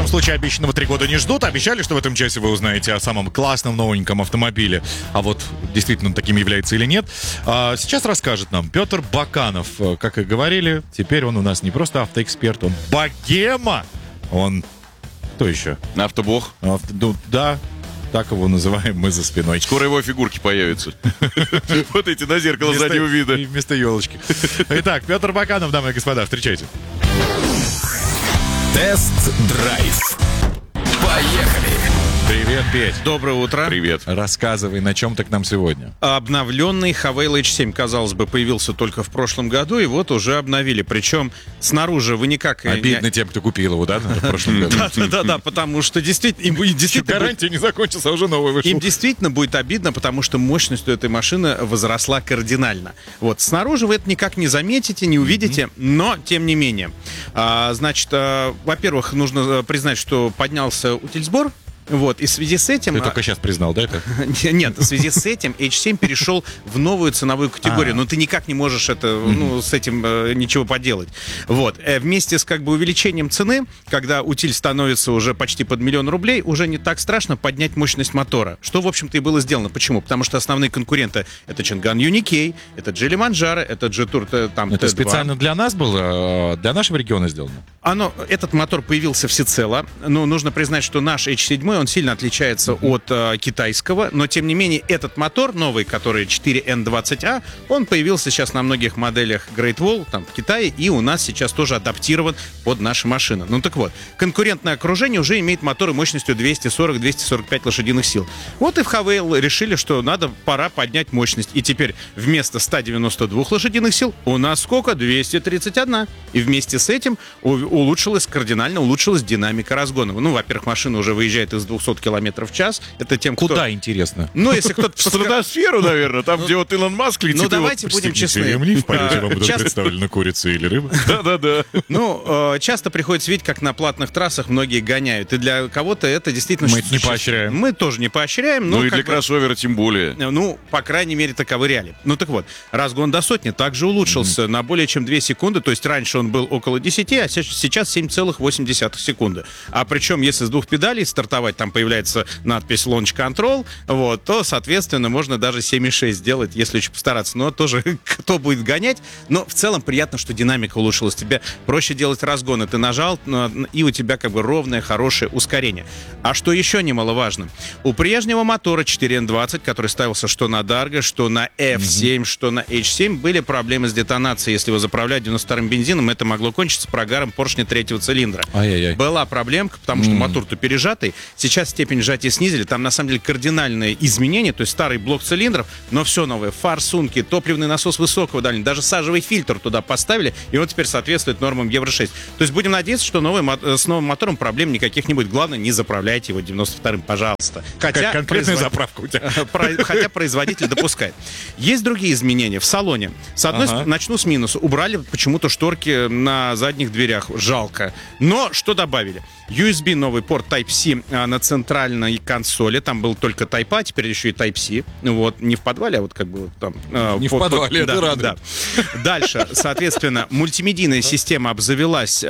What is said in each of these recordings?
вашем случае обещанного 3 года не ждут. Обещали, что в этом часе вы узнаете о самом классном новеньком автомобиле. А вот действительно он таким является или нет. Сейчас расскажет нам Петр Баканов. Как и говорили, теперь он у нас не просто автоэксперт, он богема. Он... Кто еще? Автобог. Да. Так его называем мы за спиной. Скоро его фигурки появятся. Вот эти на зеркало заднего вида. Вместо елочки. Итак, Петр Баканов, дамы и господа, встречайте. Тест-драйв. Поехали! Привет, Петь. Доброе утро. Привет. Рассказывай, на чем ты к нам сегодня? Обновленный Havail H7, казалось бы, появился только в прошлом году, и вот уже обновили. Причем снаружи вы никак... Обидно тем, кто купил его, да, в прошлом году? Да, потому что действительно... Гарантия не закончится, а уже новый вышел. Им действительно будет обидно, потому что мощность у этой машины возросла кардинально. Вот, снаружи вы это никак не заметите, не увидите, но тем не менее. Значит, во-первых, нужно признать, что поднялся утильсбор. Вот, и в связи с этим... Ты только сейчас признал, да, это? Нет, в связи с этим H7 перешел в новую ценовую категорию. Но ты никак не можешь с этим ничего поделать. Вот. Вместе с увеличением цены, когда утиль становится уже почти под 1 000 000 рублей, уже не так страшно поднять мощность мотора. Что, в общем-то, и было сделано. Почему? Потому что основные конкуренты — это Чанган Юникей, это Geely Manjaro, это Jetour там Это T2. специально для нас было, для нашего региона сделано? Этот мотор появился всецело, но нужно признать, что наш H7, он сильно отличается от китайского, но тем не менее этот мотор новый, который 4N20A, он появился сейчас на многих моделях Great Wall, там в Китае, и у нас сейчас тоже адаптирован под наши машины. Ну так вот, конкурентное окружение уже имеет моторы мощностью 240-245 лошадиных сил. Вот и в Havail решили, что пора поднять мощность. И теперь вместо 192 лошадиных сил у нас сколько? 231. И вместе с этим кардинально улучшилась динамика разгона. Ну, во-первых, машина уже выезжает из 200 км в час. Это тем, кто... Куда, интересно? Ну, если кто-то... В стратосферу, наверное, там, где вот Илон Маск летит. Ну, давайте будем честны. В полете вам будут представлены курица или рыба? Да-да-да. Ну, часто приходится видеть, как на платных трассах многие гоняют. И для кого-то это действительно... Мы это не поощряем. Мы тоже не поощряем. Ну, и для кроссовера тем более. Ну, по крайней мере, таковы реалии. Ну, так вот, разгон до сотни также улучшился на более чем 2 секунды. То есть раньше он был около 10, а сейчас 7,8 секунды. А причем, если с 2 педалей стартовать, там появляется надпись Launch Control, вот, то, соответственно, можно даже 7,6 сделать, если очень постараться. Но тоже кто будет гонять. Но в целом приятно, что динамика улучшилась. Тебе проще делать разгоны. Ты нажал, и у тебя ровное, хорошее ускорение. А что еще немаловажно? У прежнего мотора 4N20, который ставился что на Dargo, что на F7, что на H7, были проблемы с детонацией. Если его заправлять 92-м бензином, это могло кончиться прогаром поршня 3-го цилиндра. Ай-яй-яй. Была проблемка, потому что мотор-то пережатый. Сейчас степень сжатия снизили. Там, на самом деле, кардинальные изменения. То есть старый блок цилиндров, но все новое. Форсунки, топливный насос высокого давления, даже сажевый фильтр туда поставили, и он теперь соответствует нормам Евро-6. То есть будем надеяться, что с новым мотором проблем никаких не будет. Главное, не заправляйте его 92-м, пожалуйста. Хотя конкретная заправка у тебя. Хотя производитель допускает. Есть другие изменения в салоне. С одной стороны, начну с минуса. Убрали почему-то шторки на задних дверях. Жалко. Но что добавили? USB новый порт Type-C на центральной консоли. Там был только Type-A, теперь еще и Type-C. Вот, не в подвале, а вот там... Не в подвале, это радует. Да. Дальше, соответственно, мультимедийная система обзавелась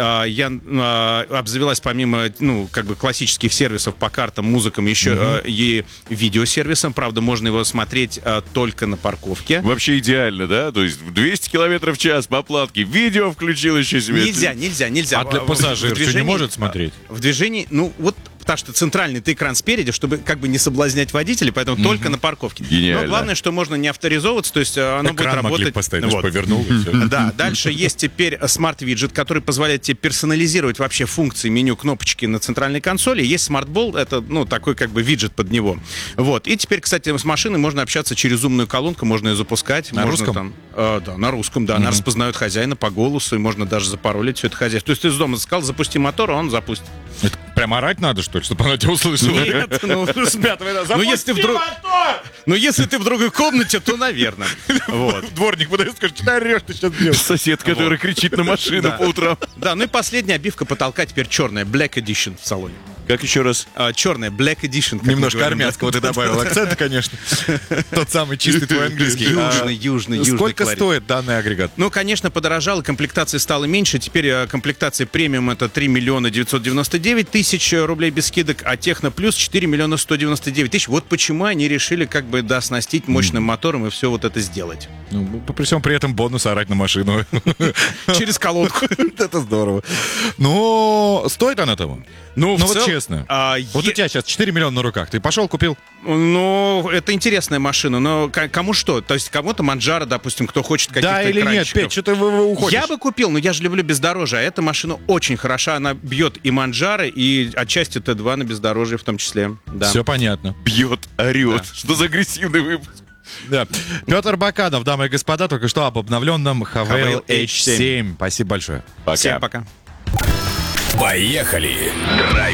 помимо, классических сервисов по картам, музыкам, еще и видеосервисом. Правда, можно его смотреть только на парковке. Вообще идеально, да? То есть 200 км в час по платке. Видео включил еще себе. Нельзя. А для пассажиров что, не может смотреть? В движении, потому что центральный экран спереди, чтобы не соблазнять водителей, поэтому только на парковке. Гениально. Но главное, что можно не авторизовываться, то есть оно будет работать. Могли поставить, повернул, и все. Да, дальше есть теперь смарт-виджет, который позволяет тебе персонализировать вообще функции меню, кнопочки на центральной консоли. Есть смарт-болт, это такой виджет под него. Вот. И теперь, кстати, с машиной можно общаться через умную колонку, можно ее запускать. На можно русском? Да, на русском, да. Она распознает хозяина по голосу, и можно даже запаролить все это хозяйство. То есть ты из дома сказал, запусти мотор, а он запустит. Это прям орать надо, что ли, чтобы она тебя услышала? Нет, с пятого этажа. Если ты в другой комнате, то, наверное. Вот. Дворник подает, скажет, что ты орешь, ты сейчас бьешь. Сосед, который кричит на машину по утрам. Да, и последняя обивка потолка теперь черная, Black Edition в салоне. Как еще раз? Черная, Black Edition. как мы Немножко говорим, да. армянского ты добавил акцента, конечно. Тот самый чистый твой английский. Южный Сколько колорит. стоит данный агрегат? Ну, конечно, подорожало, комплектации стало меньше. Теперь комплектация премиум это 3 миллиона 999 тысяч рублей без скидок, а Техно Плюс 4 миллиона 199 тысяч. Вот почему они решили как бы дооснастить мощным мотором и все вот это сделать. Ну, при всем при этом бонус орать на машину. Через колодку. Это здорово. Ну, стоит она того? Ну, Ну, вот честно. Вот у е- тебя сейчас 4 миллиона на руках. Ты пошел, купил? Ну, это интересная машина, но кому что? То есть кому-то Манджаро, допустим, кто хочет каких-то Да или нет, экранчиков. Петь, что ты уходишь? Я бы купил, но я же люблю бездорожье, а эта машина очень хороша, она бьет и Манджаро, и отчасти Т2 на бездорожье в том числе. Да. Все понятно. Бьет, орет. Что за агрессивный выпуск? Да. Петр Баканов, дамы и господа, только что об обновленном Havail H7. Спасибо большое. Пока. Всем пока. Поехали!